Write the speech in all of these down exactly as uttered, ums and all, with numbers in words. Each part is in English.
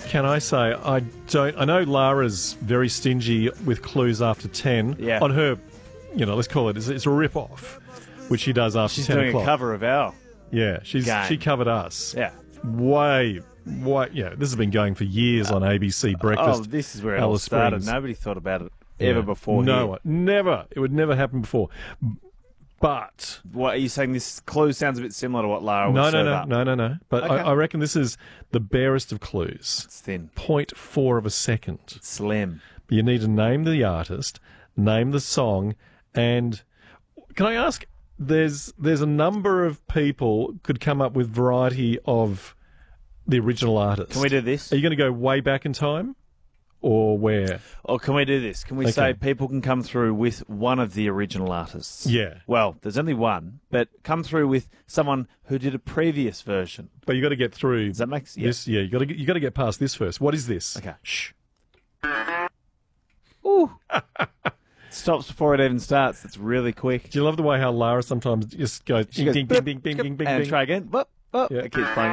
can I say, I don't... I know Lara's very stingy with clues after ten. Yeah. On her, you know, let's call it, it's, it's a rip-off, which she does after She's ten doing o'clock. a cover of our Yeah, she's game. she covered us. Yeah. Way, way... Yeah, this has been going for years on A B C Breakfast. Oh, this is where it all Alice started. Springs. Nobody thought about it ever Yeah. before No here. one. Never. It would never happen before. But... What, are you saying this clue sounds a bit similar to what Lara would No, no, serve no, up? no, no, no. But Okay. I, I reckon this is the barest of clues. It's thin. Point four of a second. It's slim. You need to name the artist, name the song, and can I ask? There's there's a number of people could come up with variety of the original artist. Can we do this? Are you going to go way back in time, or where? Or can we do this? Can we Okay. say people can come through with one of the original artists? Yeah. Well, there's only one, but come through with someone who did a previous version. But you got to get through. Does that make sense? this? Yeah, you got to you got to get past this first. What is this? Okay. Shh. Ooh. Stops before it even starts. It's really quick. Do you love the way how Lara sometimes just goes She ding, goes, ding, blip, ding, ding, blip, ding, ding, and ding. try again. Whoop, whoop. Yeah. It keeps playing.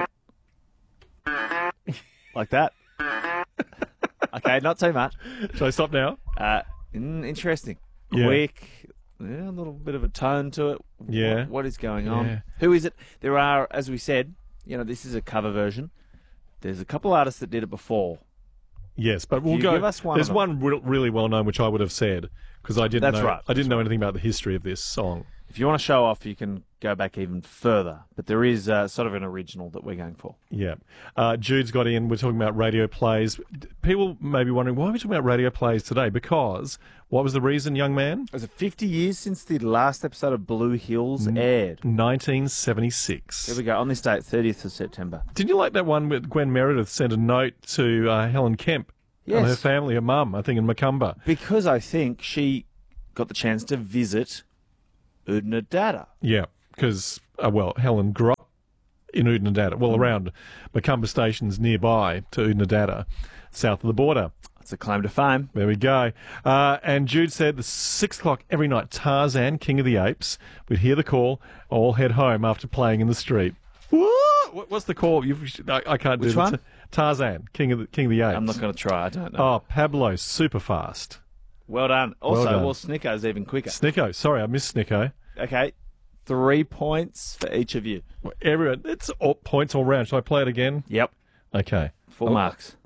Like that. Okay, not too much. Shall I stop now? Uh, mm, interesting. Yeah. Quick. Yeah, a little bit of a tone to it. Yeah. What, what is going on? Yeah. Who is it? There are, as we said, you know, this is a cover version. There's a couple artists that did it before. Yes, but we'll you go. give us one There's of them? one re- really well known, which I would have said because I didn't. That's know, right, I didn't that's know anything about the history of this song. If you want to show off, you can go back even further. But there is uh, sort of an original that we're going for. Yeah, uh, Jude's got in. We're talking about radio plays. People may be wondering why are we talking about radio plays today? Because what was the reason, young man? Is it fifty years since the last episode of Blue Hills aired? nineteen seventy-six. There we go. On this date, thirtieth of September. Didn't you like that one where Gwen Meredith sent a note to uh, Helen Kemp Yes. and her family, her mum, I think, in Macumba? Because I think she got the chance to visit Udnadada. Yeah, because, uh, well, Helen grew up in Udnadada, well, Mm. around Macumba stations nearby to Udnadada, south of the border. That's a claim to fame. There we go. Uh, and Jude said the six o'clock every night, Tarzan, King of the Apes. We'd hear the call, all head home after playing in the street. What, what's the call? You've, I, I can't Which do one? it. Tarzan, King of the King of the Apes. I'm not going to try. I don't know. Oh, Pablo, super fast. Well done. Also, Well well, done. Snicko's even quicker. Snicko, sorry, I missed Snicko. Okay, three points for each of you. Everyone, it's all points all round. Shall I play it again? Yep, Okay. full Oh, marks.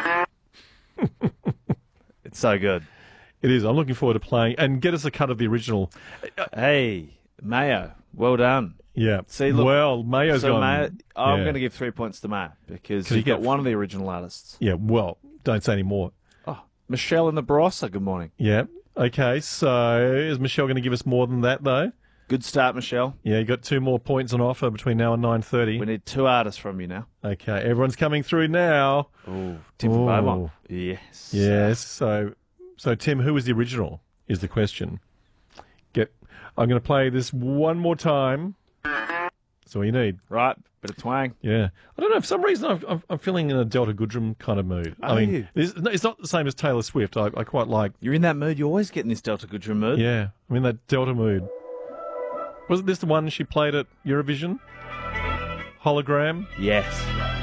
It's so good. It is. I'm looking forward to playing and get us a cut of the original. Hey, Mayo, well done. Yeah. See, look, well, Mayo's so gone. Mayo, I'm yeah. going to give three points to Mayo because 'Cause you you got get- one of the original artists. Yeah. Well, don't say any more. Oh, Michelle and the Barossa. Good morning. Yeah. Okay. So is Michelle going to give us more than that though? Good start, Michelle. Yeah. You got two more points on offer between now and nine thirty. We need two artists from you now. Okay. Everyone's coming through now. Oh, Tim from Ooh. Beaumont. Yes. Yes. So, so Tim, who was the original? Is the question. Get. I'm going to play this one more time. That's all you need. Right, bit of twang. Yeah. I don't know. For some reason, I'm, I'm, I'm feeling in a Delta Goodrum kind of mood. I Are mean, you? It's, it's not the same as Taylor Swift. I, I quite like. You're in that mood. You always get in this Delta Goodrum mood. Yeah. I'm in that Delta mood. Wasn't this the one she played at Eurovision? Hologram? Yes.